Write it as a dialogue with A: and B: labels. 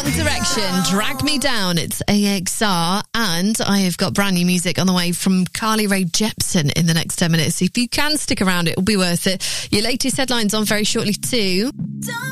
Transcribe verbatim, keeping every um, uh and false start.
A: One Direction, Drag Me Down. It's A X R, and I have got brand new music on the way from Carly Rae Jepsen in the next ten minutes. If you can stick around, it will be worth it. Your latest headlines on very shortly too.